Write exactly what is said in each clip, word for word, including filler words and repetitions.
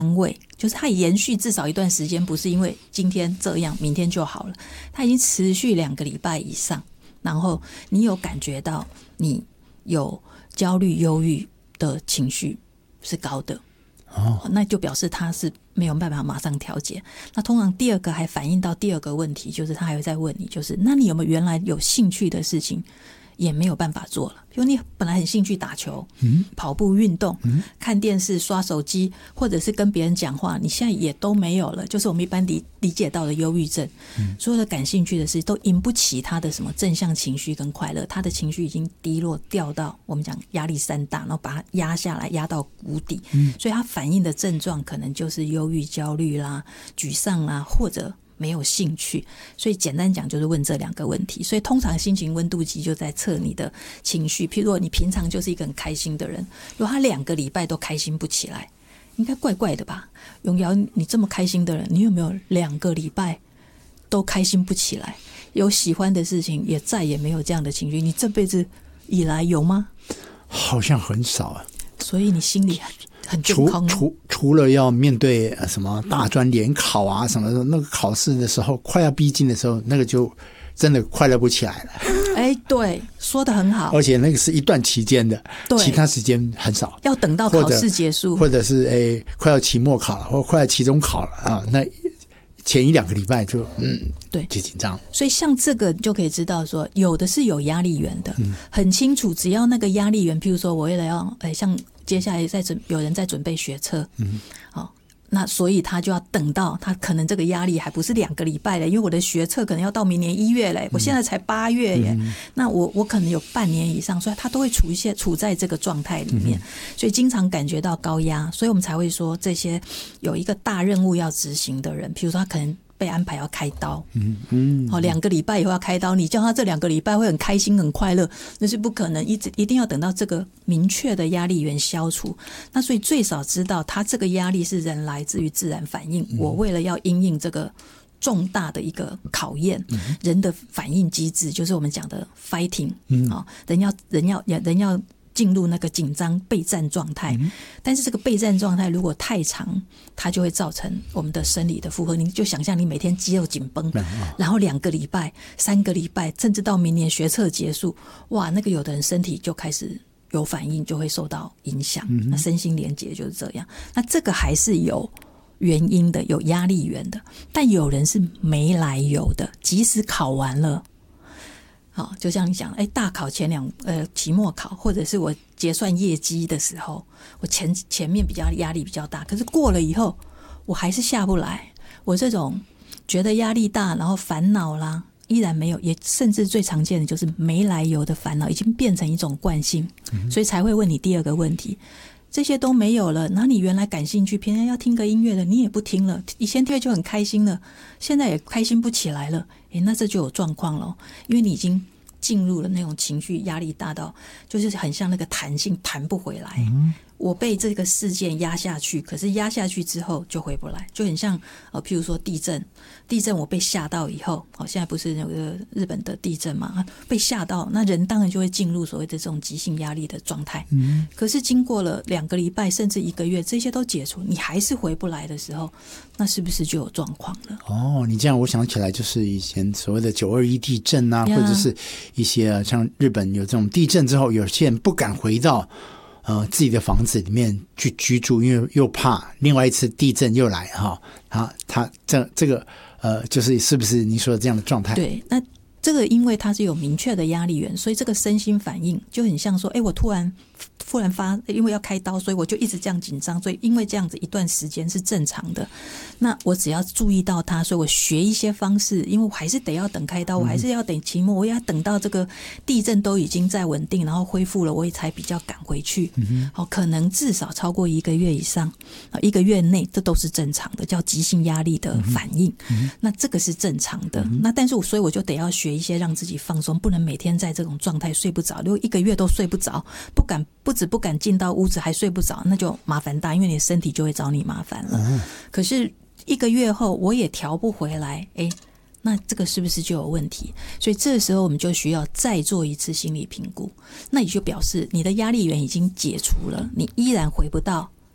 位，就是它延续至少一段时间，不是因为今天这样明天就好了，它已经持续两个礼拜以上，然后你有感觉到你有焦虑忧郁的情绪是高的，哦，那就表示他是没有办法马上调节。那通常第二个还反映到第二个问题，就是他还会再问你，就是那你有没有原来有兴趣的事情也没有办法做了，比如你本来很兴趣打球、嗯、跑步运动、嗯、看电视刷手机，或者是跟别人讲话，你现在也都没有了，就是我们一般 理, 理解到的忧郁症、嗯、所有的感兴趣的事都引不起他的什么正向情绪跟快乐，他的情绪已经低落掉到我们讲压力山大，然后把它压下来压到谷底、嗯、所以他反映的症状可能就是忧郁焦虑啦、沮丧啦，或者没有兴趣。所以简单讲就是问这两个问题。所以通常心情温度计就在测你的情绪，譬如说你平常就是一个很开心的人，如果他两个礼拜都开心不起来，应该怪怪的吧。永尧，你这么开心的人，你有没有两个礼拜都开心不起来，有喜欢的事情也再也没有这样的情绪，你这辈子以来有吗？ 好像很少啊。 所以你心里很健康。 除除除了要面对什么大专联考啊什么的，那个考试的时候快要逼近的时候，那个就真的快乐不起来了。 哎，对，说得很好。 而且那个是一段期间的，其他时间很少， 要等到考试结束， 或者, 或者是哎快要期末考了，或快要期中考了啊，那前一两个礼拜就嗯对就紧张。 所以像这个就可以知道说，有的是有压力源的，嗯、很清楚，只要那个压力源，譬如说我为了要哎像接下来在准有人在准备学测，嗯，好、哦。那所以他就要等到他可能这个压力还不是两个礼拜了，因为我的学测可能要到明年一月嘞，我现在才八月耶，嗯、那我我可能有半年以上，所以他都会处一些处在这个状态里面，嗯、所以经常感觉到高压，所以我们才会说这些有一个大任务要执行的人，比如说他可能被安排要开刀，嗯嗯，好，两个礼拜以后要开刀，你叫他这两个礼拜会很开心很快乐，那是不可能，一直一定要等到这个明确的压力源消除。那所以最少知道他这个压力是人来自于自然反应，嗯、我为了要因应这个重大的一个考验，嗯、人的反应机制就是我们讲的 fighting，嗯哦、人要人要人要进入那个紧张备战状态，嗯、但是这个备战状态如果太长，它就会造成我们的生理的负荷。你就想象你每天肌肉紧绷，嗯、然后两个礼拜、三个礼拜，甚至到明年学测结束，哇，那个有的人身体就开始有反应，就会受到影响。嗯、那身心连结就是这样。那这个还是有原因的，有压力源的，但有人是没来由的，即使考完了。好，就像你讲，哎，大考前两呃期末考，或者是我结算业绩的时候，我前前面比较压力比较大，可是过了以后，我还是下不来。我这种觉得压力大，然后烦恼啦，依然没有，也甚至最常见的就是没来由的烦恼，已经变成一种惯性，嗯、所以才会问你第二个问题。这些都没有了，然后你原来感兴趣偏偏要听个音乐的你也不听了，以前听就很开心了，现在也开心不起来了，诶，那这就有状况了，因为你已经进入了那种情绪压力大到就是很像那个弹性弹不回来，嗯、我被这个事件压下去，可是压下去之后就回不来，就很像呃，譬如说地震地震我被吓到以后，哦，现在不是那个日本的地震嘛，被吓到，那人当然就会进入所谓的这种急性压力的状态，嗯、可是经过了两个礼拜甚至一个月，这些都解除，你还是回不来的时候，那是不是就有状况了？ 哦，你这样我想起来就是以前所谓的九二一地震啊， yeah. 或者是一些像日本有这种地震之后，有些人不敢回到呃自己的房子里面去居住，因为又怕另外一次地震又来哈，啊，他这这个呃就是是不是你说的这样的状态？ 对，那这个因为它是有明确的压力源，所以这个身心反应就很像说，哎，我突然突然发，因为要开刀，所以我就一直这样紧张，所以因为这样子一段时间是正常的。那我只要注意到它，所以我学一些方式，因为我还是得要等开刀，我还是要等期末，我也要等到这个地震都已经在稳定，然后恢复了，我也才比较赶回去。好，可能至少超过一个月以上，一个月内这都是正常的，叫急性压力的反应。那这个是正常的。那但是我所以我就得要学一些让自己放松，不能每天在这种状态睡不着，如果一个月都睡不着，不敢不止不敢进到屋子还睡不着，那就麻烦大，因为你的身体就会找你麻烦了。嗯、可是一个月后我也调不回来，哎，那这个是不是就有问题？所以这时候我们就需要再做一次心理评估，那也就表示你的压力源已经解除了，你依然回不到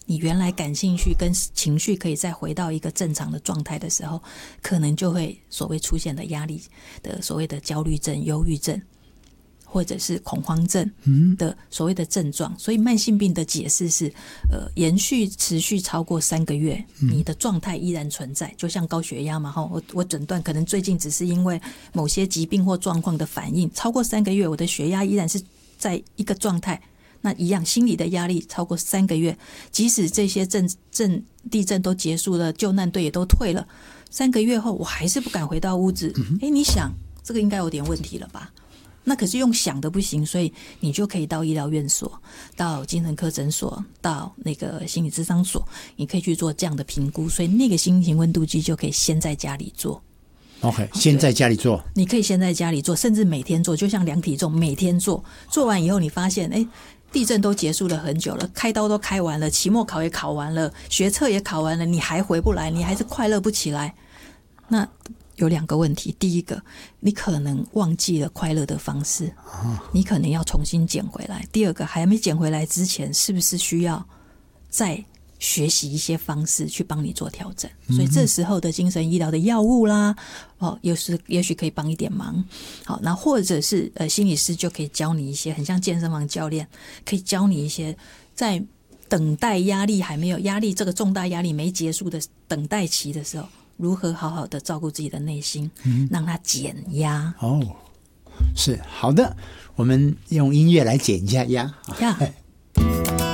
你原来感兴趣跟情绪可以再回到一个正常的状态的时候，可能就会所谓出现的压力的所谓的焦虑症、忧郁症或者是恐慌症的所谓的症状。所以慢性病的解释是呃，延续持续超过三个月，你的状态依然存在，就像高血压嘛，我我诊断可能最近只是因为某些疾病或状况的反应，超过三个月我的血压依然是在一个状态。那一样，心理的压力超过三个月，即使这些震震地震都结束了，救难队也都退了，三个月后我还是不敢回到屋子。哎，你想这个应该有点问题了吧？那可是用想的不行，所以你就可以到医疗院所、到精神科诊所、到那个心理咨商所，你可以去做这样的评估。所以那个心情温度计就可以先在家里做。 OK， 先在家里做， 你可以先在家里做，甚至每天做，就像量体重，每天做。做完以后，你发现，哎。地震都结束了很久了，开刀都开完了，期末考也考完了，学测也考完了，你还回不来，你还是快乐不起来。那有两个问题，第一个，你可能忘记了快乐的方式，你可能要重新捡回来。第二个，还没捡回来之前，是不是需要再学习一些方式去帮你做调整？所以这时候的精神医疗的药物啦，哦，也是也许可以帮一点忙。好，那或者是呃，心理师就可以教你一些，很像健身房教练，可以教你一些在等待压力还没有压力这个重大压力没结束的等待期的时候，如何好好的照顾自己的内心，嗯、让它减压。 哦，是好的，我们用音乐来减一下压。 呀。